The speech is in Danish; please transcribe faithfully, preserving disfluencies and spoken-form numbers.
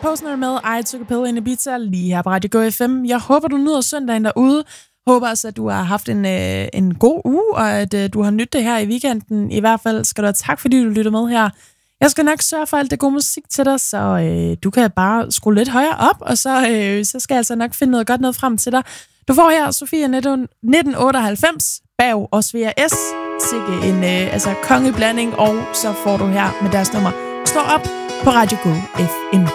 Posner med I Took a Pill in Ibiza lige her på Radio Go F M. Jeg håber, du nyder søndagen derude. Håber også, at du har haft en, øh, en god uge, og at øh, du har nydt det her i weekenden. I hvert fald skal du have tak, fordi du lytter med her. Jeg skal nok sørge for alt det gode musik til dig, så øh, du kan bare skrue lidt højere op, og så, øh, så skal jeg altså nok finde noget godt noget frem til dig. Du får her Sofia nitten otteoghalvfems, Bav og Svea S. Sikke en øh, altså kongeblanding, og så får du her med deres nummer Stå op på Radio Go F M.